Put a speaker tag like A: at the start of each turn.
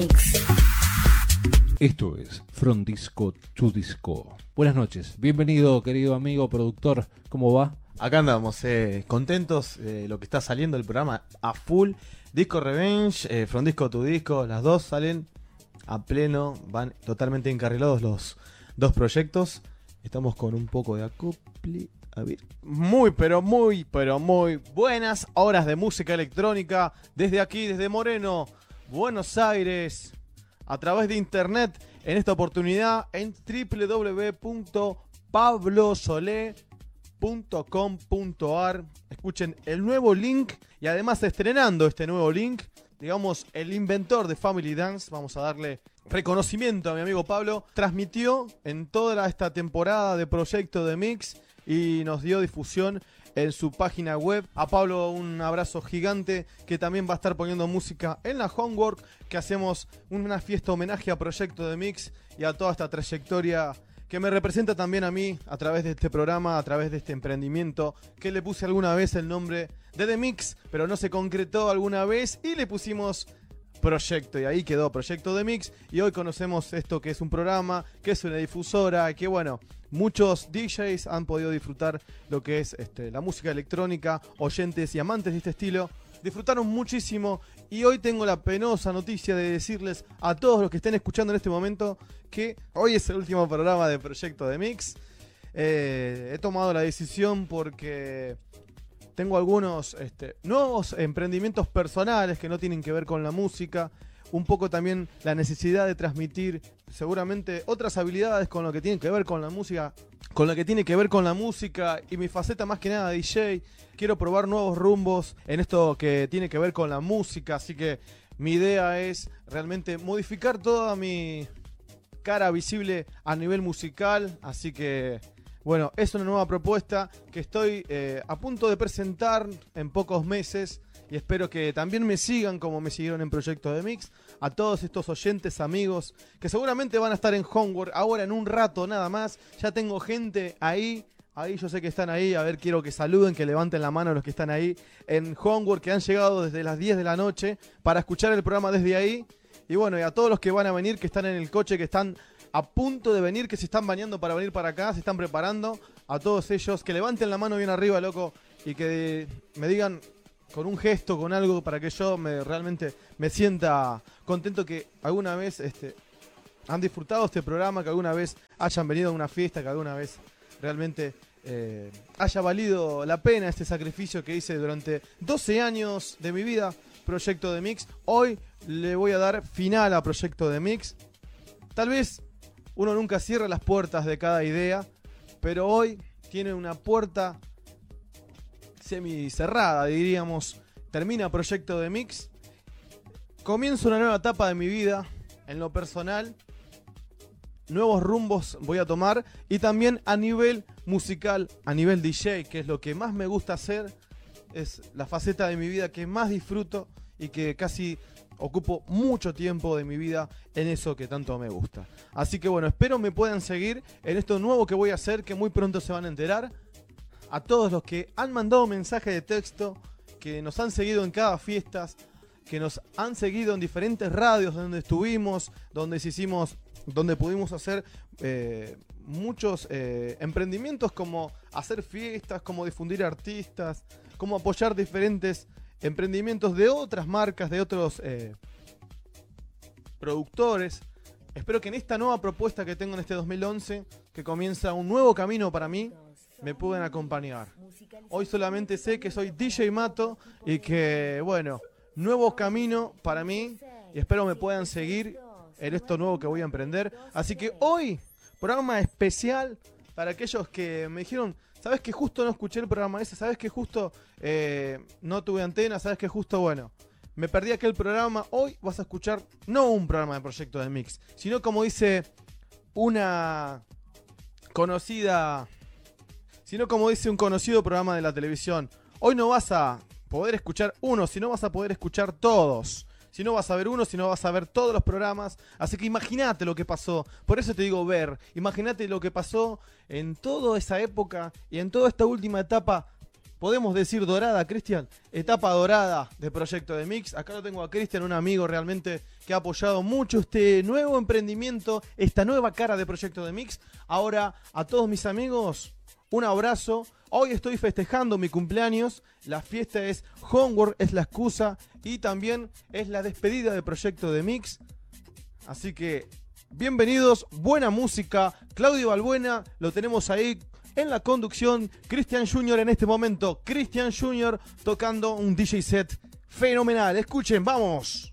A: Esto es From Disco to Disco. Buenas noches, bienvenido querido amigo productor, ¿cómo va?
B: Acá andamos, contentos de lo que está saliendo el programa a full. Disco Revenge, From Disco to Disco, las dos salen a pleno, van totalmente encarrilados los dos proyectos. Estamos con un poco de acople. A ver. Muy buenas horas de música electrónica desde aquí, desde Moreno, Buenos Aires, a través de internet, en esta oportunidad en www.pablosole.com.ar. Escuchen el nuevo link y además estrenando este nuevo link, digamos, el inventor de Family Dance, vamos a darle reconocimiento a mi amigo Pablo, transmitió en toda esta temporada de Proyecto de Mix y nos dio difusión en su página web. A Pablo un abrazo gigante, que también va a estar poniendo música en la Homework, que hacemos una fiesta homenaje a Proyecto de Mix y a toda esta trayectoria que me representa también a mí a través de este programa, a través de este emprendimiento, que le puse alguna vez el nombre de The Mix, pero no se concretó alguna vez y le pusimos Proyecto, y ahí quedó Proyecto de Mix. Y hoy conocemos esto, que es un programa, que es una difusora, que bueno, muchos DJs han podido disfrutar lo que es la música electrónica. Oyentes y amantes de este estilo disfrutaron muchísimo, y hoy tengo la penosa noticia de decirles a todos los que estén escuchando en este momento que hoy es el último programa de Proyecto de Mix. He tomado la decisión porque tengo algunos nuevos emprendimientos personales que no tienen que ver con la música. Un poco también la necesidad de transmitir seguramente otras habilidades con lo que tiene que ver con la música. Con lo que tiene que ver con la música y mi faceta más que nada DJ. Quiero probar nuevos rumbos en esto que tiene que ver con la música. Así que mi idea es realmente modificar toda mi cara visible a nivel musical. Así que bueno, es una nueva propuesta que estoy a punto de presentar en pocos meses, y espero que también me sigan como me siguieron en Proyecto de Mix. A todos estos oyentes, amigos, que seguramente van a estar en Homework ahora en un rato nada más. Ya tengo gente ahí yo sé que están ahí. A ver, quiero que saluden, que levanten la mano los que están ahí en Homework, que han llegado desde las 10 de la noche para escuchar el programa desde ahí. Y bueno, y a todos los que van a venir, que están en el coche, que están a punto de venir, que se están bañando para venir para acá, se están preparando, a todos ellos, que levanten la mano bien arriba, loco, y que me digan con un gesto, con algo, para que yo realmente me sienta contento, que alguna vez han disfrutado este programa, que alguna vez hayan venido a una fiesta, que alguna vez realmente haya valido la pena este sacrificio que hice durante 12 años de mi vida. Proyecto de Mix, hoy le voy a dar final a Proyecto de Mix. Tal vez uno nunca cierra las puertas de cada idea, pero hoy tiene una puerta semi-cerrada, diríamos. Termina Proyecto de Mix. Comienzo una nueva etapa de mi vida, en lo personal. Nuevos rumbos voy a tomar, y también a nivel musical, a nivel DJ, que es lo que más me gusta hacer. Es la faceta de mi vida que más disfruto y que casi ocupo mucho tiempo de mi vida en eso que tanto me gusta. Así que bueno, espero me puedan seguir en esto nuevo que voy a hacer, que muy pronto se van a enterar. A todos los que han mandado mensaje de texto, que nos han seguido en cada fiesta, que nos han seguido en diferentes radios donde estuvimos, donde pudimos hacer muchos emprendimientos, como hacer fiestas, como difundir artistas, como apoyar diferentes emprendimientos de otras marcas, de otros productores. Espero que en esta nueva propuesta que tengo en este 2011, que comienza un nuevo camino para mí, me puedan acompañar. Hoy solamente sé que soy DJ Mato y que, bueno, nuevo camino para mí, y espero me puedan seguir en esto nuevo que voy a emprender. Así que hoy, programa especial para aquellos que me dijeron: ¿sabes que justo no escuché el programa ese? ¿Sabes que justo no tuve antena? ¿Sabes que justo, bueno, me perdí aquel programa? Hoy vas a escuchar no un programa de Proyecto de Mix, sino, como dice una conocida, sino como dice un conocido programa de la televisión, hoy no vas a poder escuchar uno, sino vas a poder escuchar todos. Si no vas a ver uno, si no vas a ver todos los programas. Así que imagínate lo que pasó. Por eso te digo ver. Imagínate lo que pasó en toda esa época y en toda esta última etapa podemos decir dorada, Cristian, etapa dorada de Proyecto de Mix. Acá lo tengo a Cristian, un amigo realmente que ha apoyado mucho este nuevo emprendimiento, esta nueva cara de Proyecto de Mix. Ahora, a todos mis amigos, un abrazo. Hoy estoy festejando mi cumpleaños, la fiesta es Homework, es la excusa y también es la despedida de Proyecto de Mix. Así que, bienvenidos, buena música. Claudio Balbuena, lo tenemos ahí en la conducción. Cristian Junior en este momento. Cristian Junior tocando un DJ set fenomenal. Escuchen, vamos.